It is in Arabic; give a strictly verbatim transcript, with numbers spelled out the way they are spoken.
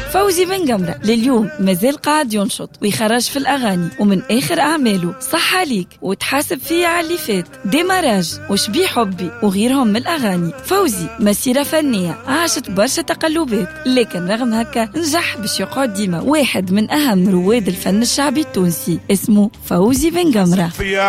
فوزي بن قمرة لليوم مازال قاعد ينشط ويخرج في الأغاني، ومن آخر أعماله صح عليك وتحاسب فيا على اللي فات، ديماراج وشبي حبي وغيرهم من الأغاني. فوزي مسيرة فنية عاشت برشا تقلبات، لكن رغم هكا نجح باش يقعد ديما واحد من أهم رواد الفن الشعبي التونسي، اسمه فوزي بن قمرة.